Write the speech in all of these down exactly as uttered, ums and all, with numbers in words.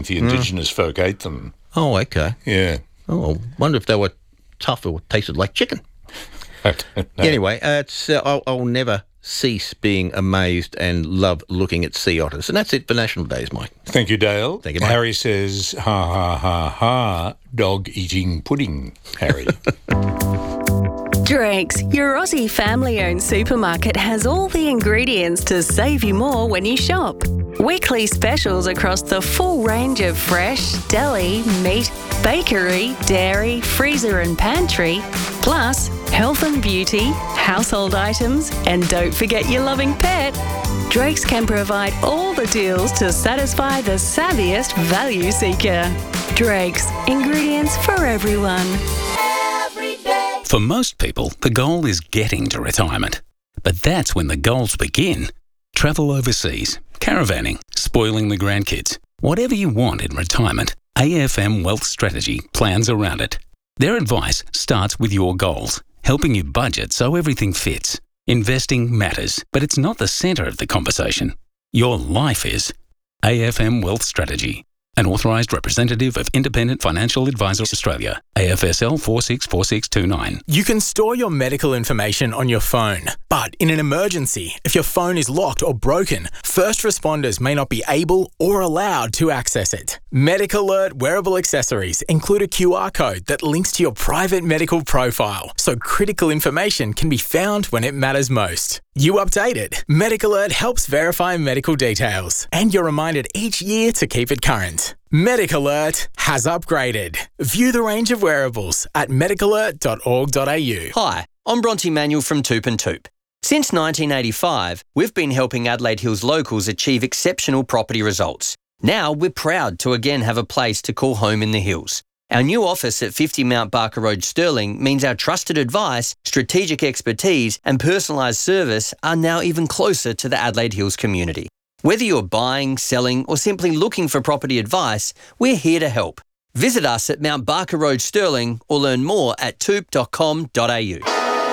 think the indigenous mm. folk ate them. Oh, okay. Yeah. Oh, I wonder if they were tough or tasted like chicken. I don't know. Anyway, uh, it's uh, I'll, I'll never cease being amazed and love looking at sea otters. And that's it for National Days, Mike. Thank you, Dale. Thank you, Mike. Harry says, ha, ha, ha, ha, dog eating pudding, Harry. Drake's, your Aussie family-owned supermarket, has all the ingredients to save you more when you shop. Weekly specials across the full range of fresh, deli, meat, bakery, dairy, freezer and pantry, plus health and beauty, household items, and don't forget your loving pet. Drake's can provide all the deals to satisfy the savviest value seeker. Drake's, ingredients for everyone. For most people, the goal is getting to retirement. But that's when the goals begin. Travel overseas, caravanning, spoiling the grandkids. Whatever you want in retirement, A F M Wealth Strategy plans around it. Their advice starts with your goals, helping you budget so everything fits. Investing matters, but it's not the centre of the conversation. Your life is. A F M Wealth Strategy. An authorised representative of Independent Financial Advisors Australia, A F S L four six four six two nine. You can store your medical information on your phone, but in an emergency, if your phone is locked or broken, first responders may not be able or allowed to access it. Medic Alert wearable accessories include a Q R code that links to your private medical profile, so critical information can be found when it matters most. You update it. Medic Alert helps verify medical details, and you're reminded each year to keep it current. Medic Alert has upgraded. View the range of wearables at medic alert dot org dot a u. Hi, I'm Bronte Manuel from Toop and Toop. Since nineteen eighty-five, we've been helping Adelaide Hills locals achieve exceptional property results. Now we're proud to again have a place to call home in the hills. Our new office at fifty Mount Barker Road, Stirling, means our trusted advice, strategic expertise and personalised service are now even closer to the Adelaide Hills community. Whether you're buying, selling or simply looking for property advice, we're here to help. Visit us at Mount Barker Road, Stirling, or learn more at toop dot com dot a u.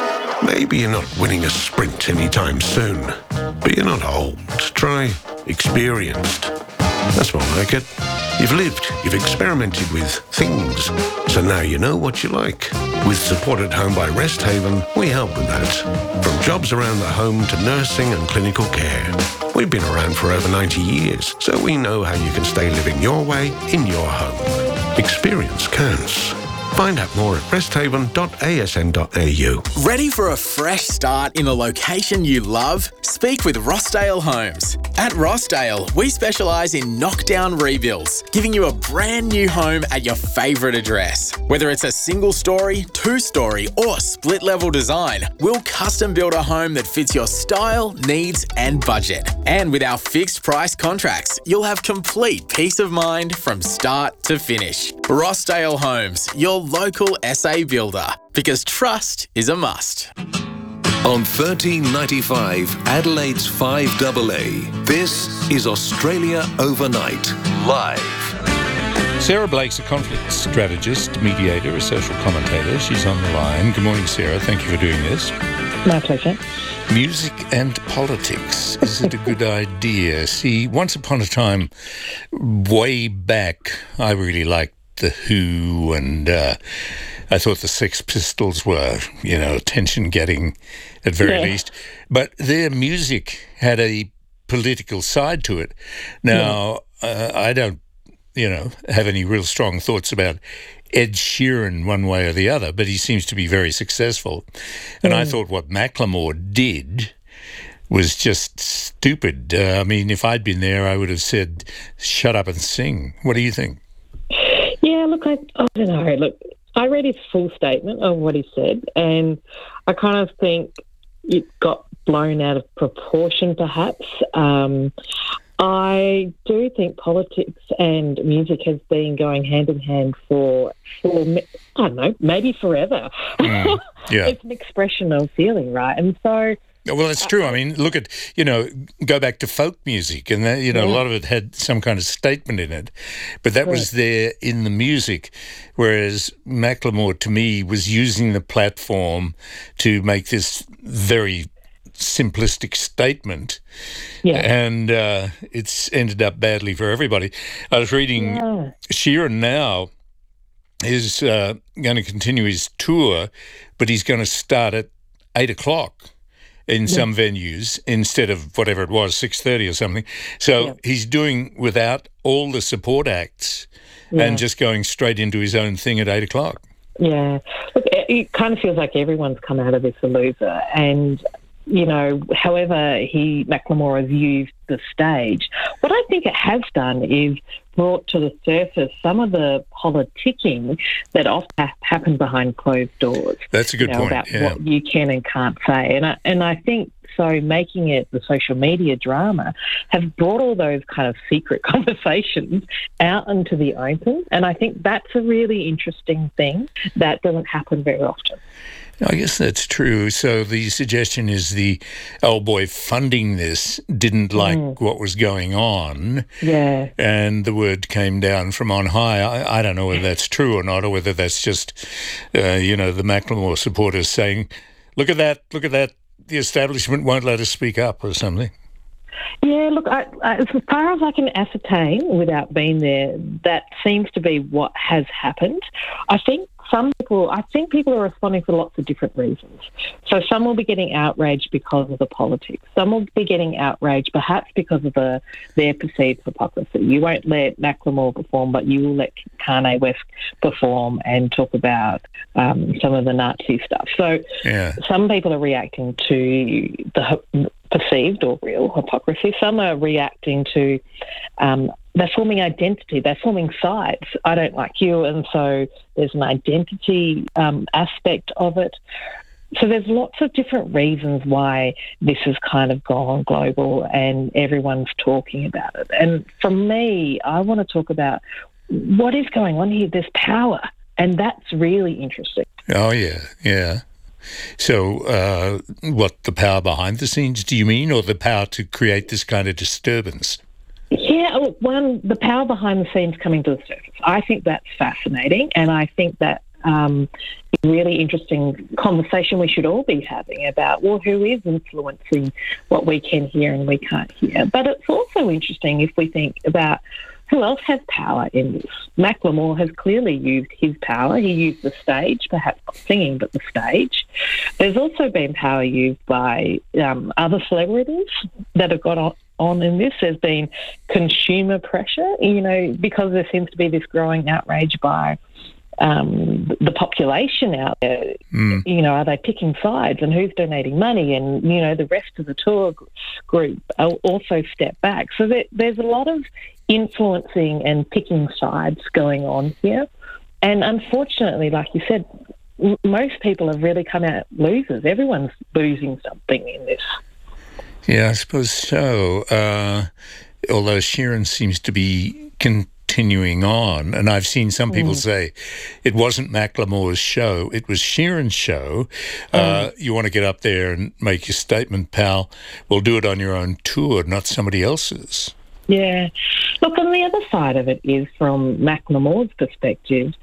Maybe you're not winning a sprint anytime soon, but you're not old. Try experienced. That's more like it. You've lived, you've experimented with things, so now you know what you like. With support at home by Rest Haven, we help with that. From jobs around the home to nursing and clinical care. We've been around for over ninety years, so we know how you can stay living your way in your home. Experience counts. Find out more at rest haven dot a s n dot a u. Ready for a fresh start in a location you love? Speak with Rossdale Homes. At Rossdale, we specialise in knockdown rebuilds, giving you a brand new home at your favourite address. Whether it's a single story, two story or split level design, we'll custom build a home that fits your style, needs and budget. And with our fixed price contracts, you'll have complete peace of mind from start to finish. Rossdale Homes, your local S A builder, because trust is a must. On thirteen ninety-five, Adelaide's five A A, this is Australia Overnight, live. Sarah Blake's a conflict strategist, mediator, a social commentator. She's on the line. Good morning, Sarah. Thank you for doing this. My pleasure. Music and politics. Is it a good idea? See, once upon a time, way back, I really liked The Who, and uh, I thought the Sex Pistols were, you know, attention-getting at very yeah. least. But their music had a political side to it. Now, yeah. uh, I don't, you know, have any real strong thoughts about Ed Sheeran one way or the other, but he seems to be very successful. And mm. I thought what Macklemore did was just stupid. Uh, I mean, if I'd been there, I would have said, shut up and sing. What do you think? Yeah, look, I, I don't know. Look, I read his full statement of what he said, and I kind of think it got blown out of proportion, perhaps. Um, I do think politics and music has been going hand in hand for, for I don't know, maybe forever. Mm, yeah. It's an expression of feeling, right? And so... Well, that's true. I mean, look at, you know, go back to folk music, and, that, you know, yeah. a lot of it had some kind of statement in it, but that right. was there in the music, whereas Macklemore, to me, was using the platform to make this very simplistic statement, Yeah. and uh, it's ended up badly for everybody. I was reading Yeah. Sheeran now is uh, going to continue his tour, but he's going to start at eight o'clock in some venues instead of whatever it was, six thirty or something. So Yeah. he's doing without all the support acts Yeah. and just going straight into his own thing at eight o'clock. Yeah. Look, it, it kind of feels like everyone's come out of this a loser. And, you know, however he, Macklemore, has used the stage, what I think it has done is brought to the surface some of the politicking that often ha- happen behind closed doors. That's a good you know, point, about yeah. what you can and can't say. And I, and I think so making it the social media drama have brought all those kind of secret conversations out into the open. And I think that's a really interesting thing that doesn't happen very often. I guess that's true. So the suggestion is the old boy funding this didn't like Mm. what was going on, Yeah. and the word came down from on high. I, I don't know whether that's true or not, or whether that's just, uh, you know, the Macklemore supporters saying, look at that, look at that, the establishment won't let us speak up or something. Yeah, look, I, I, as far as I can ascertain without being there, that seems to be what has happened. I think some people, I think people are responding for lots of different reasons. So some will be getting outraged because of the politics. Some will be getting outraged perhaps because of the their perceived hypocrisy. You won't let Macklemore perform, but you will let Kanye West perform and talk about um, some of the Nazi stuff. So Yeah. some people are reacting to the perceived or real hypocrisy. Some are reacting to, um, they're forming identity, they're forming sides. I don't like you, and so there's an identity um, aspect of it. So there's lots of different reasons why this has kind of gone global and everyone's talking about it. And for me, I want to talk about what is going on here. There's power, and that's really interesting. Oh, yeah, yeah. So uh, what, the power behind the scenes, do you mean, or the power to create this kind of disturbance? Yeah, look, one, the power behind the scenes coming to the surface. I think that's fascinating, and I think that um, is a really interesting conversation we should all be having about, well, who is influencing what we can hear and we can't hear. But it's also interesting if we think about who else has power in this. Macklemore has clearly used his power. He used the stage, perhaps not singing, but the stage. There's also been power used by um, other celebrities that have got on, on in this. There's been consumer pressure, you know, because there seems to be this growing outrage by um, the population out there. Mm. You know, are they picking sides, and who's donating money? And, you know, the rest of the tour g- group also step back. So there, there's a lot of influencing and picking sides going on here. And unfortunately, like you said, m- most people have really come out losers. Everyone's losing something in this. Yeah, I suppose so. Uh, although Sheeran seems to be continuing on, and I've seen some people Mm. say it wasn't Macklemore's show, it was Sheeran's show. Uh, you want to get up there and make your statement, pal, well, do it on your own tour, not somebody else's. Yeah. Look, on the other side of it is, from Macklemore's perspective,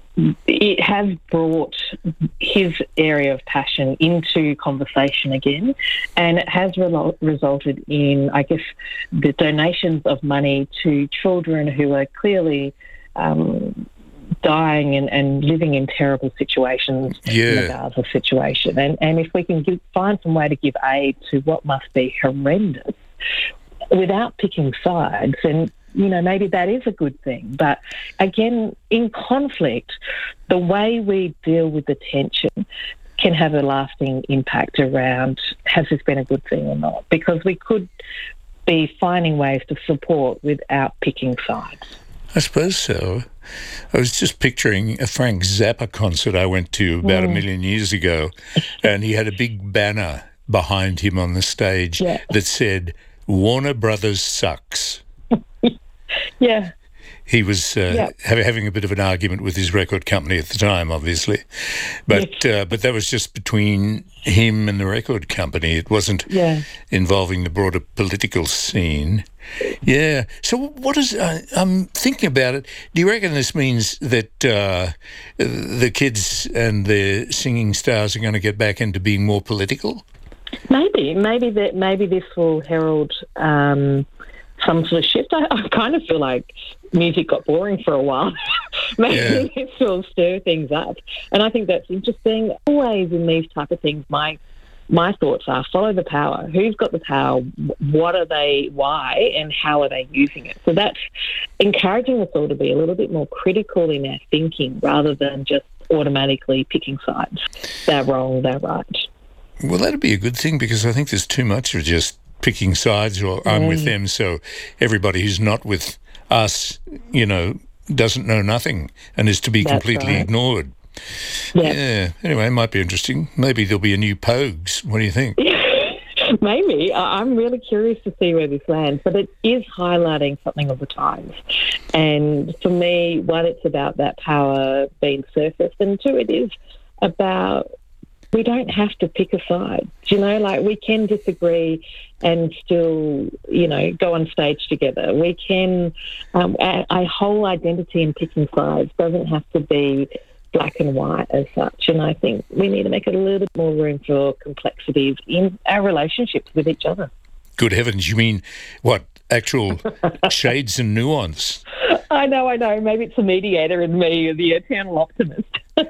it has brought his area of passion into conversation again, and it has re- resulted in, I guess, the donations of money to children who are clearly um, dying and, and living in terrible situations in the Yeah. Gaza situation. And, and if we can give, find some way to give aid to what must be horrendous without picking sides, and you know, maybe that is a good thing. But again, in conflict, the way we deal with the tension can have a lasting impact around, has this been a good thing or not? Because we could be finding ways to support without picking sides. I suppose so. I was just picturing a Frank Zappa concert I went to about a million years ago, and he had a big banner behind him on the stage Yeah. that said, Warner Brothers sucks. Yeah. He was uh, Yeah. ha- having a bit of an argument with his record company at the time, obviously. But uh, but that was just between him and the record company. It wasn't Yeah. involving the broader political scene. Yeah. So what is... Uh, I'm thinking about it. Do you reckon this means that uh, the kids and the singing stars are going to get back into being more political? Maybe, maybe that, maybe this will herald um, some sort of shift. I, I kind of feel like music got boring for a while. Maybe yeah. this will stir things up, and I think that's interesting. Always in these type of things, my my thoughts are follow the power. Who's got the power? What are they? Why? And how are they using it? So that's encouraging us all to be a little bit more critical in our thinking, rather than just automatically picking sides. They're wrong. They're right. Well, that'd be a good thing, because I think there's too much of just picking sides, or I'm mm. with them, so everybody who's not with us, you know, doesn't know nothing and is to be That's completely right. ignored. Yeah. yeah. Anyway, it might be interesting. Maybe there'll be a new Pogues. What do you think? Maybe. I'm really curious to see where this lands, but it is highlighting something of the times. And for me, one, it's about that power being surfaced, and two, it is about we don't have to pick a side. You know, like we can disagree and still, you know, go on stage together. We can, um, a, a whole identity in picking sides doesn't have to be black and white as such. And I think we need to make it a little bit more room for complexities in our relationships with each other. Good heavens, you mean, what, actual shades and nuance? I know, I know. Maybe it's the mediator in me, the eternal optimist.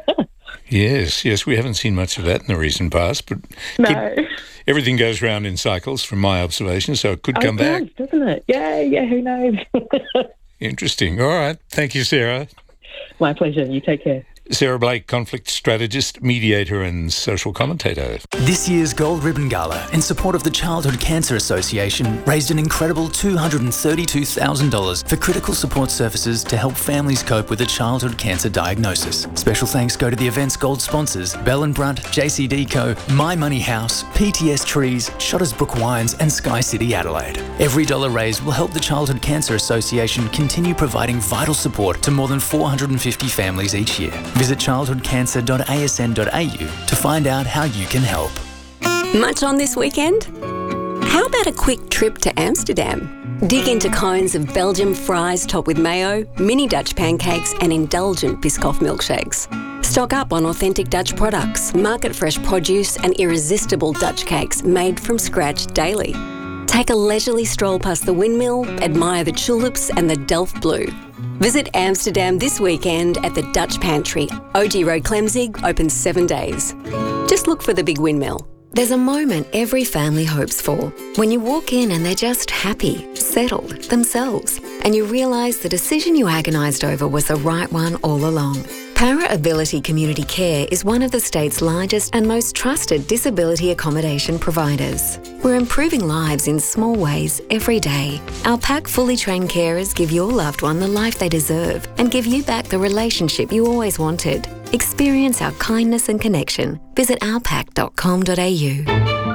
Yes, yes, we haven't seen much of that in the recent past, but no. could, everything goes round in cycles from my observation, so it could oh, come it back. Does, doesn't it? Yeah, yeah, who knows? Interesting. All right. Thank you, Sarah. My pleasure. You take care. Sarah Blake, conflict strategist, mediator and social commentator. This year's Gold Ribbon Gala, in support of the Childhood Cancer Association, raised an incredible two hundred thirty-two thousand dollars for critical support services to help families cope with a childhood cancer diagnosis. Special thanks go to the event's gold sponsors, Bell and Brunt, J C D Co, My Money House, P T S Trees, Shottersbrook Wines and Sky City Adelaide. Every dollar raised will help the Childhood Cancer Association continue providing vital support to more than four hundred fifty families each year. Visit childhood cancer dot a s n dot a u to find out how you can help. Much on this weekend? How about a quick trip to Amsterdam? Dig into cones of Belgian fries topped with mayo, mini Dutch pancakes and indulgent Biscoff milkshakes. Stock up on authentic Dutch products, market-fresh produce and irresistible Dutch cakes made from scratch daily. Take a leisurely stroll past the windmill, admire the tulips and the Delft Blue. Visit Amsterdam this weekend at the Dutch Pantry. O G Road Clemzig, open seven days. Just look for the big windmill. There's a moment every family hopes for. When you walk in and they're just happy, settled, themselves, and you realise the decision you agonised over was the right one all along. Para Ability Community Care is one of the state's largest and most trusted disability accommodation providers. We're improving lives in small ways every day. Our P A C fully trained carers give your loved one the life they deserve and give you back the relationship you always wanted. Experience our kindness and connection. Visit our pac dot com dot a u.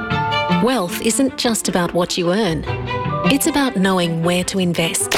Wealth isn't just about what you earn. It's about knowing where to invest.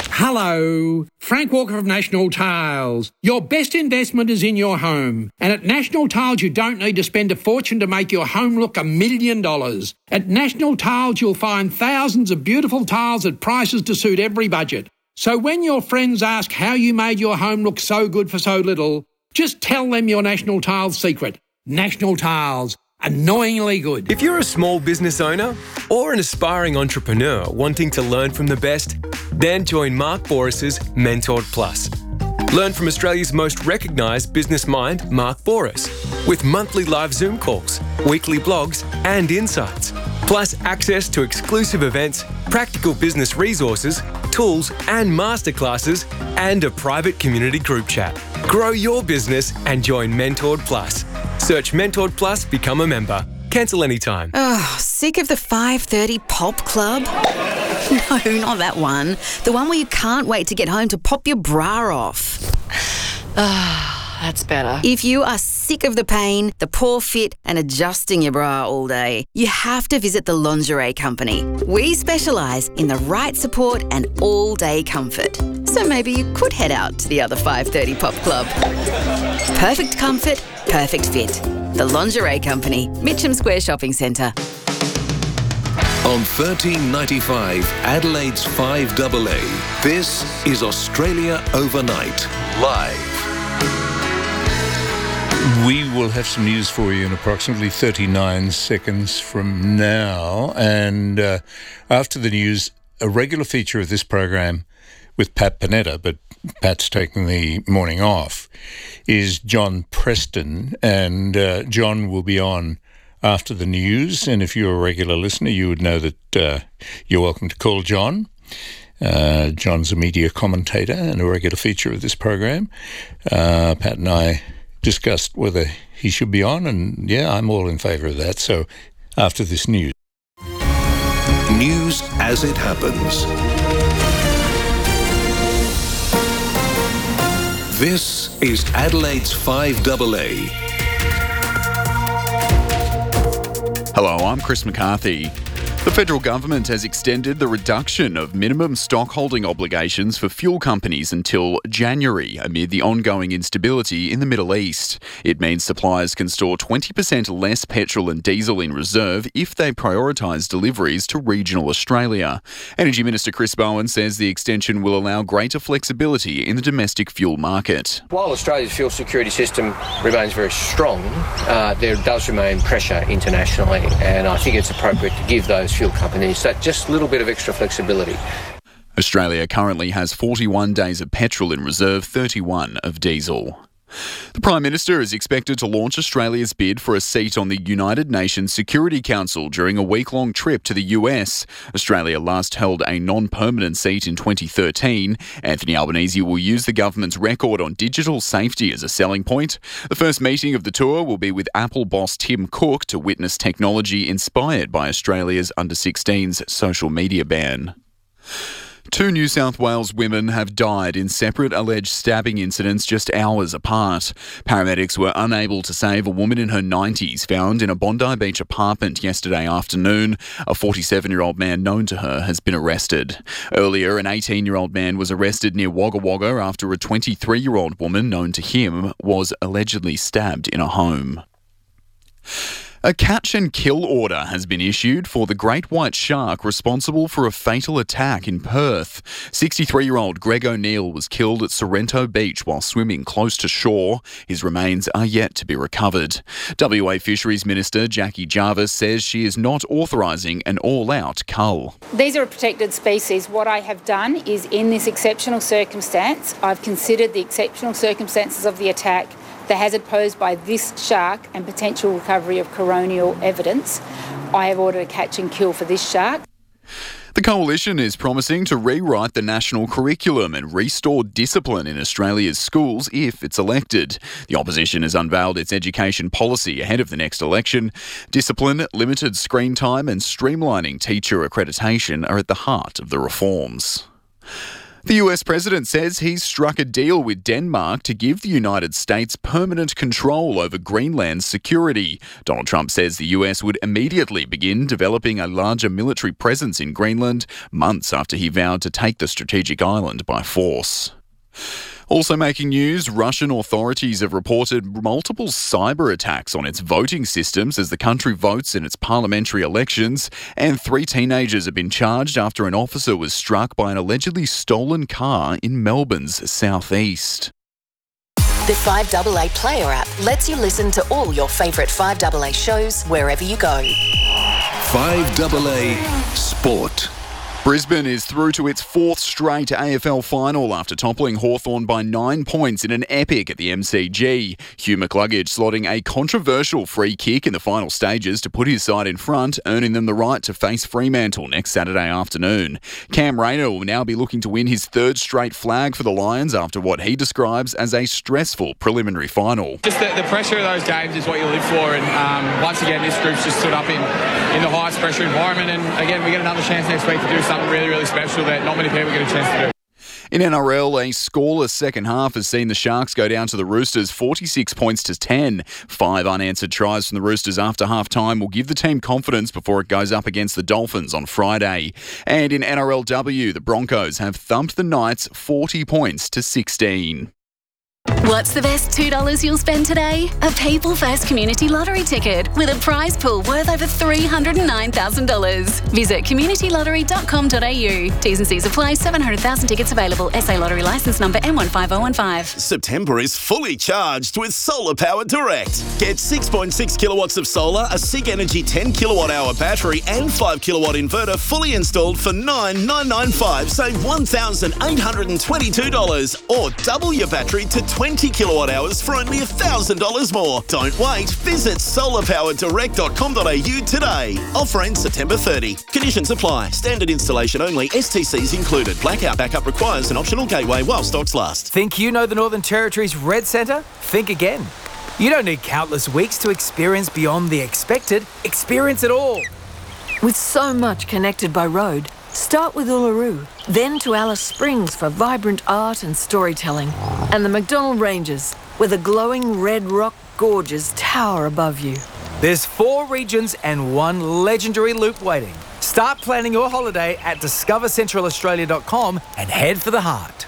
Hello, Frank Walker of National Tiles. Your best investment is in your home. And at National Tiles, you don't need to spend a fortune to make your home look a million dollars. At National Tiles, you'll find thousands of beautiful tiles at prices to suit every budget. So when your friends ask how you made your home look so good for so little, just tell them your National Tiles secret. National Tiles. Annoyingly good. If you're a small business owner or an aspiring entrepreneur wanting to learn from the best, then join Mark Boris's Mentored Plus. Learn from Australia's most recognised business mind, Mark Boris, with monthly live Zoom calls, weekly blogs and insights, plus access to exclusive events, practical business resources, tools and masterclasses, and a private community group chat. Grow your business and join Mentored Plus. Search Mentored Plus, become a member. Cancel anytime. Oh, sick of the five thirty pop club? No, not that one. The one where you can't wait to get home to pop your bra off. Ah, that's better. If you are sick of the pain, the poor fit and adjusting your bra all day, you have to visit the Lingerie Company. We specialise in the right support and all-day comfort. So maybe you could head out to the other five thirty pop club. Perfect comfort, perfect fit. The Lingerie Company, Mitcham Square Shopping Centre. On thirteen ninety-five, Adelaide's five A A, this is Australia Overnight, live. We will have some news for you in approximately thirty-nine seconds from now. And uh, after the news, a regular feature of this program with Pat Panetta, but Pat's taking the morning off, is John Preston. And uh, John will be on after the news. And if you're a regular listener, you would know that uh, you're welcome to call John. Uh, John's a media commentator and a regular feature of this program. Uh, Pat and I discussed whether he should be on, and yeah, I'm all in favour of that. So after this news. News as it happens. This is Adelaide's five double A. Hello, I'm Chris McCarthy. The federal government has extended the reduction of minimum stockholding obligations for fuel companies until January amid the ongoing instability in the Middle East. It means suppliers can store twenty percent less petrol and diesel in reserve if they prioritise deliveries to regional Australia. Energy Minister Chris Bowen says the extension will allow greater flexibility in the domestic fuel market. While Australia's fuel security system remains very strong, uh, there does remain pressure internationally, and I think it's appropriate to give those fuel companies that just little bit of extra flexibility. Australia currently has forty-one days of petrol in reserve, thirty-one of diesel. The Prime Minister is expected to launch Australia's bid for a seat on the United Nations Security Council during a week-long trip to the U S. Australia last held a non-permanent seat in twenty thirteen. Anthony Albanese will use the government's record on digital safety as a selling point. The first meeting of the tour will be with Apple boss Tim Cook to witness technology inspired by Australia's under sixteens social media ban. Two New South Wales women have died in separate alleged stabbing incidents just hours apart. Paramedics were unable to save a woman in her nineties found in a Bondi Beach apartment yesterday afternoon. A forty-seven-year-old man known to her has been arrested. Earlier, an eighteen-year-old man was arrested near Wagga Wagga after a twenty-three-year-old woman known to him was allegedly stabbed in a home. A catch and kill order has been issued for the great white shark responsible for a fatal attack in Perth. sixty-three-year-old Greg O'Neill was killed at Sorrento Beach while swimming close to shore. His remains are yet to be recovered. W A Fisheries Minister Jackie Jarvis says she is not authorising an all-out cull. These are a protected species. What I have done is, in this exceptional circumstance, I've considered the exceptional circumstances of the attack, the hazard posed by this shark and potential recovery of coronial evidence. I have ordered a catch and kill for this shark. The Coalition is promising to rewrite the national curriculum and restore discipline in Australia's schools if it's elected. The opposition has unveiled its education policy ahead of the next election. Discipline, limited screen time and streamlining teacher accreditation are at the heart of the reforms. The U S president says he's struck a deal with Denmark to give the United States permanent control over Greenland's security. Donald Trump says the U S would immediately begin developing a larger military presence in Greenland, months after he vowed to take the strategic island by force. Also making news, Russian authorities have reported multiple cyber attacks on its voting systems as the country votes in its parliamentary elections, and three teenagers have been charged after an officer was struck by an allegedly stolen car in Melbourne's southeast. The five double A Player app lets you listen to all your favourite five double A shows wherever you go. five double A Sport. Brisbane is through to its fourth straight A F L final after toppling Hawthorn by nine points in an epic at the M C G. Hugh McCluggage slotting a controversial free kick in the final stages to put his side in front, earning them the right to face Fremantle next Saturday afternoon. Cam Rayner will now be looking to win his third straight flag for the Lions after what he describes as a stressful preliminary final. Just the, the pressure of those games is what you live for, and um, once again this group's just stood up in, in the highest pressure environment, and again we get another chance next week to do something really, really special that not many people get a chance to do. In N R L, a scoreless second half has seen the Sharks go down to the Roosters forty-six points to ten. Five unanswered tries from the Roosters after half-time will give the team confidence before it goes up against the Dolphins on Friday. And in N R L W, the Broncos have thumped the Knights forty points to sixteen. What's the best two dollars you'll spend today? A People First Community Lottery ticket with a prize pool worth over three hundred nine thousand dollars. Visit community lottery dot com dot a u. T's and C's apply. seven hundred thousand tickets available. S A Lottery licence number M one five oh one five. September is fully charged with Solar Power Direct. Get six point six kilowatts of solar, a SIG Energy ten kilowatt hour battery and five kilowatt inverter fully installed for nine thousand nine hundred ninety-five dollars. Save one thousand eight hundred twenty-two dollars or double your battery to twenty kilowatt hours for only one thousand dollars more. Don't wait. Visit solar power direct dot com dot a u today. Offer ends September thirtieth. Conditions apply. Standard installation only. S T Cs included. Blackout backup requires an optional gateway while stocks last. Think you know the Northern Territory's Red Centre? Think again. You don't need countless weeks to experience beyond the expected. Experience it all. With so much connected by road, start with Uluru, then to Alice Springs for vibrant art and storytelling, and the McDonnell Ranges, where the glowing red rock gorges tower above you. There's four regions and one legendary loop waiting. Start planning your holiday at discover central australia dot com and head for the heart.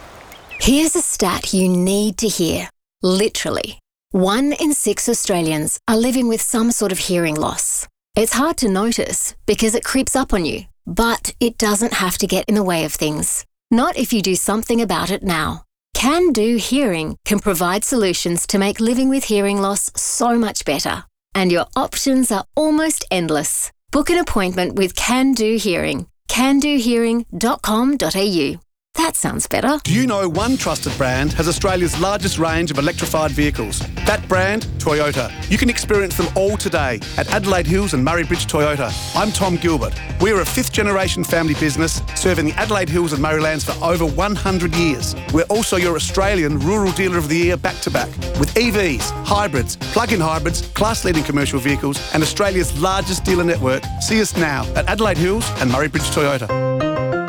Here's a stat you need to hear. Literally, one in six Australians are living with some sort of hearing loss. It's hard to notice because it creeps up on you, but it doesn't have to get in the way of things. Not if you do something about it now. Can Do Hearing can provide solutions to make living with hearing loss so much better. And your options are almost endless. Book an appointment with Can Do Hearing. can do hearing dot com dot a u. That sounds better. Do you know one trusted brand has Australia's largest range of electrified vehicles? That brand, Toyota. You can experience them all today at Adelaide Hills and Murray Bridge Toyota. I'm Tom Gilbert. We're a fifth generation family business serving the Adelaide Hills and Murraylands for over one hundred years. We're also your Australian Rural Dealer of the Year back to back with E Vs, hybrids, plug-in hybrids, class-leading commercial vehicles and Australia's largest dealer network. See us now at Adelaide Hills and Murray Bridge Toyota.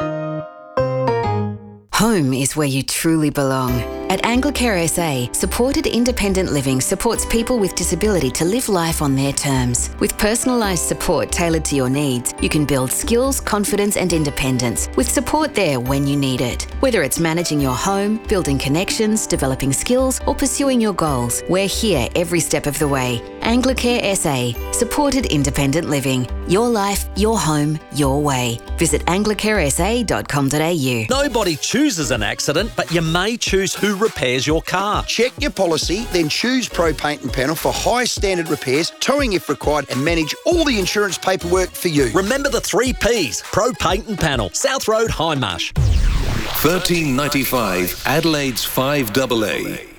Home is where you truly belong. At Anglicare S A, supported independent living supports people with disability to live life on their terms. With personalised support tailored to your needs, you can build skills, confidence and independence with support there when you need it. Whether it's managing your home, building connections, developing skills or pursuing your goals, we're here every step of the way. Anglicare S A, supported independent living. Your life, your home, your way. Visit anglicare s a dot com dot a u. Nobody chooses an accident, but you may choose who repairs your car. Check your policy, then choose Pro Paint and Panel for high standard repairs, towing if required, and manage all the insurance paperwork for you. Remember the three Ps. Pro Paint and Panel. South Road, Hindmarsh. thirteen ninety-five Adelaide's five double A.